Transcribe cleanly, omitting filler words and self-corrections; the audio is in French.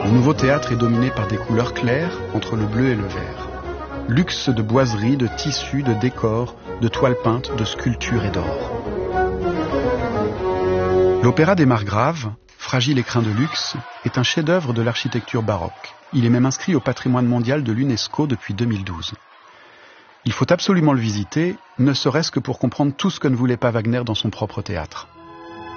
Mon nouveau théâtre est dominé par des couleurs claires entre le bleu et le vert. Luxe de boiseries, de tissus, de décors, de toiles peintes, de sculptures et d'or. L'Opéra des Margraves, fragile écrin de luxe, est un chef-d'œuvre de l'architecture baroque. Il est même inscrit au patrimoine mondial de l'UNESCO depuis 2012. Il faut absolument le visiter, ne serait-ce que pour comprendre tout ce que ne voulait pas Wagner dans son propre théâtre.